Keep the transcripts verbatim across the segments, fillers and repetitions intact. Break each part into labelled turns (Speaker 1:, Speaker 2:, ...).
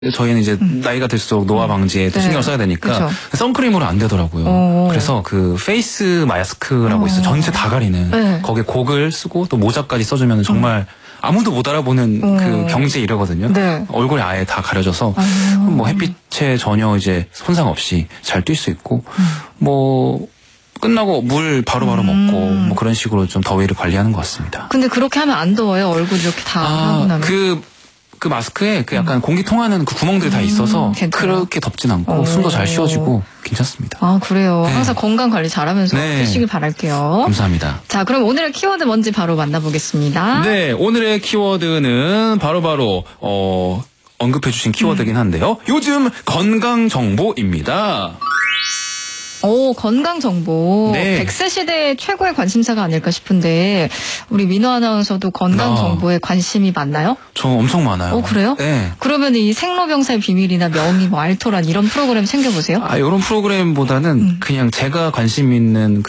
Speaker 1: 저희는 이제
Speaker 2: 음.
Speaker 1: 나이가 들수록 노화 방지에 또
Speaker 2: 네.
Speaker 1: 신경을 써야 되니까
Speaker 2: 그쵸.
Speaker 1: 선크림으로 안 되더라고요.
Speaker 2: 오.
Speaker 1: 그래서 그 페이스 마스크라고
Speaker 2: 오.
Speaker 1: 있어요. 전체 다 가리는.
Speaker 2: 네.
Speaker 1: 거기에 곡을 쓰고 또 모자까지 써주면 정말 아무도 못 알아보는
Speaker 2: 오.
Speaker 1: 그 경지에 이르거든요.
Speaker 2: 네.
Speaker 1: 얼굴이 아예 다 가려져서
Speaker 2: 아.
Speaker 1: 뭐 햇빛에 전혀 이제 손상 없이 잘 뛸 수 있고
Speaker 2: 음.
Speaker 1: 뭐 끝나고 물 바로바로
Speaker 2: 음.
Speaker 1: 먹고 뭐 그런 식으로 좀 더위를 관리하는 것 같습니다.
Speaker 2: 근데 그렇게 하면 안 더워요? 얼굴 이렇게 다 하고
Speaker 1: 아,
Speaker 2: 나면?
Speaker 1: 그, 그 마스크에 그 약간 음. 공기 통하는 그 구멍들이 다 있어서
Speaker 2: 음,
Speaker 1: 그렇게 덥진 않고
Speaker 2: 오.
Speaker 1: 숨도 잘 쉬어지고 괜찮습니다.
Speaker 2: 아, 그래요.
Speaker 1: 네.
Speaker 2: 항상 건강 관리 잘하면서
Speaker 1: 네.
Speaker 2: 쓰시길 바랄게요.
Speaker 1: 감사합니다.
Speaker 2: 자, 그럼 오늘의 키워드 뭔지 바로 만나보겠습니다.
Speaker 1: 네, 오늘의 키워드는 바로바로 어, 언급해 주신 키워드긴 한데요. 요즘 건강 정보입니다.
Speaker 2: 오, 건강 정보.
Speaker 1: 네.
Speaker 2: 백 세 시대의 최고의 관심사가 아닐까 싶은데 우리 민호 아나운서도 건강
Speaker 1: 아.
Speaker 2: 정보에 관심이 많나요?
Speaker 1: 저 엄청 많아요.
Speaker 2: 어, 그래요?
Speaker 1: 네.
Speaker 2: 그러면 이 생로병사의 비밀이나 명의, 뭐 알토란 이런 프로그램 챙겨보세요?
Speaker 1: 아, 이런 프로그램보다는
Speaker 2: 음.
Speaker 1: 그냥 제가 관심 있는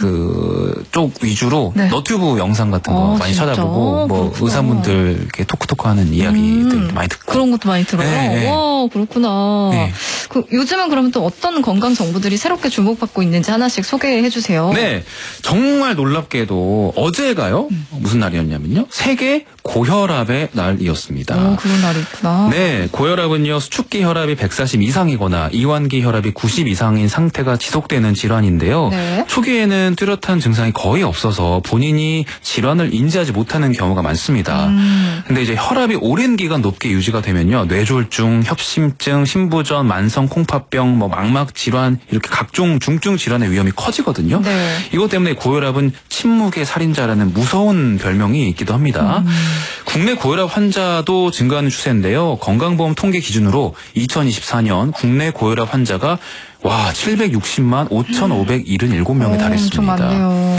Speaker 1: 그 쪽 위주로
Speaker 2: 네.
Speaker 1: 너튜브 영상 같은 거
Speaker 2: 어,
Speaker 1: 많이
Speaker 2: 진짜?
Speaker 1: 찾아보고 뭐
Speaker 2: 그렇구나.
Speaker 1: 의사분들 이렇게 토크토크 하는 이야기들
Speaker 2: 음,
Speaker 1: 많이 듣고
Speaker 2: 그런 것도 많이 들어요?
Speaker 1: 네, 네.
Speaker 2: 와, 그렇구나.
Speaker 1: 네.
Speaker 2: 그, 요즘은 그러면 또 어떤 건강 정보들이 새롭게 주목받고 있는지 하나씩 소개해 주세요.
Speaker 1: 네, 정말 놀랍게도 어제가요.
Speaker 2: 음.
Speaker 1: 무슨 날이었냐면요. 세계 고혈압의 날이었습니다.
Speaker 2: 오, 그런 날이 있구나.
Speaker 1: 네, 고혈압은요, 수축기 혈압이 백사십 이상이거나 이완기 혈압이 구십 이상인 상태가 지속되는 질환인데요.
Speaker 2: 네.
Speaker 1: 초기에는 뚜렷한 증상이 거의 없어서 본인이 질환을 인지하지 못하는 경우가 많습니다.
Speaker 2: 음.
Speaker 1: 근데 이제 혈압이 오랜 기간 높게 유지가 되면요, 뇌졸중, 협심증, 심부전, 만성 콩팥병, 뭐 망막 질환 이렇게 각종 중증 질환의 위험이 커지거든요.
Speaker 2: 네.
Speaker 1: 이것 때문에 고혈압은 침묵의 살인자라는 무서운 별명이 있기도 합니다.
Speaker 2: 음.
Speaker 1: 국내 고혈압 환자도 증가하는 추세인데요. 건강보험 통계 기준으로 이천이십사 년 국내 고혈압 환자가 와 칠백육십만 오천오백칠십칠 명에
Speaker 2: 오,
Speaker 1: 달했습니다.
Speaker 2: 좀 많네요.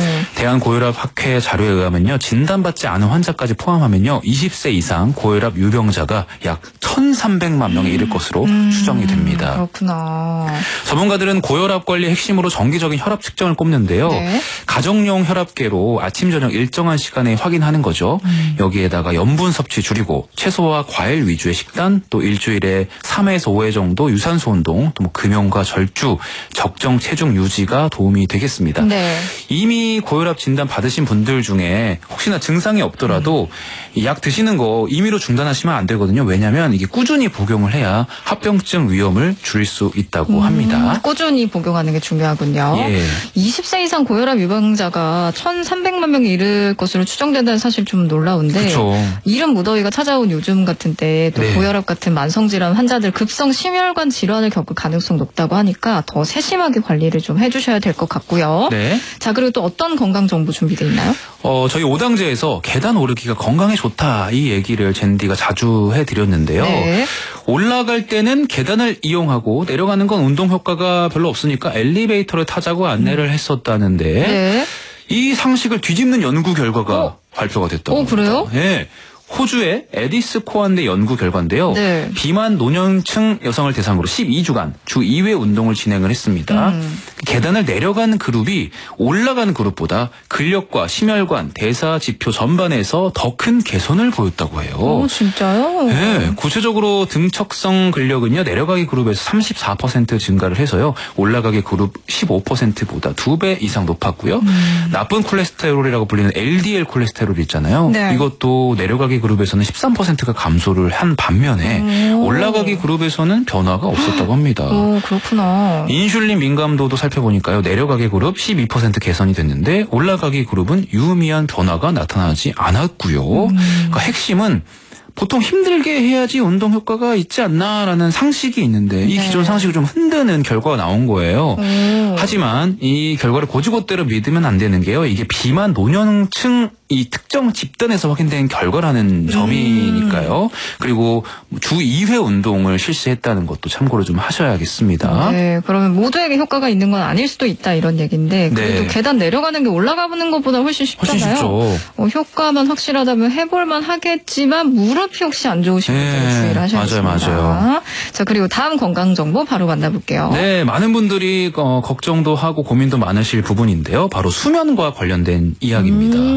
Speaker 1: 대한고혈압학회 자료에 의하면요. 진단받지 않은 환자까지 포함하면요. 이십 세 이상 고혈압 유병자가 약 천삼백만 명에 이를 것으로
Speaker 2: 음,
Speaker 1: 추정이 됩니다.
Speaker 2: 그렇구나.
Speaker 1: 전문가들은 고혈압 관리 핵심으로 정기적인 혈압 측정을 꼽는데요.
Speaker 2: 네.
Speaker 1: 가정용 혈압계로 아침 저녁 일정한 시간에 확인하는 거죠.
Speaker 2: 음.
Speaker 1: 여기에다가 염분 섭취 줄이고 채소와 과일 위주의 식단, 또 일주일에 삼 회에서 오 회 정도 유산소 운동, 또 뭐 금연과 절주, 적정 체중 유지가 도움이 되겠습니다.
Speaker 2: 네.
Speaker 1: 이미 고혈압 진단 받으신 분들 중에 혹시나 증상이 없더라도 이 약 드시는 거 임의로 중단하시면 안 되거든요. 왜냐하면 이게 꾸준히 복용을 해야 합병증 위험을 줄일 수 있다고 합니다.
Speaker 2: 음, 꾸준히 복용하는 게 중요하군요.
Speaker 1: 예.
Speaker 2: 이십 세 이상 고혈압 유병자가 천삼백만 명에 이를 것으로 추정된다는 사실 좀 놀라운데
Speaker 1: 그렇죠.
Speaker 2: 이른 무더위가 찾아온 요즘 같은 때 또
Speaker 1: 네.
Speaker 2: 고혈압 같은 만성질환 환자들 급성 심혈관 질환을 겪을 가능성 높다고 하니까 더 세심하게 관리를 좀 해주셔야 될 것 같고요.
Speaker 1: 네.
Speaker 2: 자, 그리고 또 어떤 건강 정보 준비되어 있나요?
Speaker 1: 어, 저희 오당제에서 계단 오르기가 건강에 좋다 이 얘기를 젠디가 자주 해드렸는데요.
Speaker 2: 네.
Speaker 1: 올라갈 때는 계단을 이용하고 내려가는 건 운동 효과가 별로 없으니까 엘리베이터를 타자고 안내를 했었다는데
Speaker 2: 네.
Speaker 1: 이 상식을 뒤집는 연구 결과가
Speaker 2: 어?
Speaker 1: 발표가 됐다고
Speaker 2: 어, 그래요?
Speaker 1: 합니다. 네. 호주의 에디스 코안대 연구 결과인데요.
Speaker 2: 네.
Speaker 1: 비만 노년층 여성을 대상으로 십이 주간 주 이 회 운동을 진행을 했습니다.
Speaker 2: 음.
Speaker 1: 계단을 내려가는 그룹이 올라가는 그룹보다 근력과 심혈관, 대사 지표 전반에서 더 큰 개선을 보였다고 해요.
Speaker 2: 오, 진짜요?
Speaker 1: 네, 구체적으로 등척성 근력은요 내려가기 그룹에서 삼십사 퍼센트 증가를 해서요 올라가기 그룹 십오 퍼센트보다 두 배 이상 높았고요.
Speaker 2: 음.
Speaker 1: 나쁜 콜레스테롤이라고 불리는 엘디엘 콜레스테롤 있잖아요.
Speaker 2: 네.
Speaker 1: 이것도 내려가기 그룹에서는 십삼 퍼센트가 감소를 한 반면에
Speaker 2: 오.
Speaker 1: 올라가기 그룹에서는 변화가 없었다고 합니다.
Speaker 2: 오, 그렇구나.
Speaker 1: 인슐린 민감도도 살펴보니까요. 내려가기 그룹 십이 퍼센트 개선이 됐는데 올라가기 그룹은 유의미한 변화가 나타나지 않았고요.
Speaker 2: 음.
Speaker 1: 그러니까 핵심은 보통 힘들게 해야지 운동 효과가 있지 않나라는 상식이 있는데 이
Speaker 2: 네.
Speaker 1: 기존 상식을 좀 흔드는 결과가 나온 거예요.
Speaker 2: 오.
Speaker 1: 하지만 이 결과를 고지고대로 믿으면 안 되는 게요. 이게 비만 노년층 이 특정 집단에서 확인된 결과라는 점이니까요. 그리고 주 이 회 운동을 실시했다는 것도 참고로 좀 하셔야겠습니다.
Speaker 2: 네, 그러면 모두에게 효과가 있는 건 아닐 수도 있다 이런 얘기인데 그래도
Speaker 1: 네.
Speaker 2: 계단 내려가는 게 올라가는 것보다 훨씬 쉽잖아요.
Speaker 1: 훨씬 쉽죠.
Speaker 2: 어, 효과만 확실하다면 해볼만 하겠지만 무릎이 혹시 안 좋으신 분들은
Speaker 1: 네,
Speaker 2: 주의를 하셔야겠습니다.
Speaker 1: 맞아요, 맞아요.
Speaker 2: 자, 그리고 다음 건강 정보 바로 만나볼게요.
Speaker 1: 네, 많은 분들이 어, 걱정도 하고 고민도 많으실 부분인데요. 바로 수면과 관련된 이야기입니다.
Speaker 2: 음.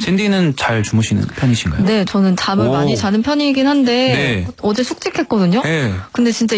Speaker 1: 신디는 잘 주무시는 편이신가요?
Speaker 2: 네, 저는 잠을
Speaker 1: 오.
Speaker 2: 많이 자는 편이긴 한데
Speaker 1: 네.
Speaker 2: 어제 숙직했거든요.
Speaker 1: 네.
Speaker 2: 근데 진짜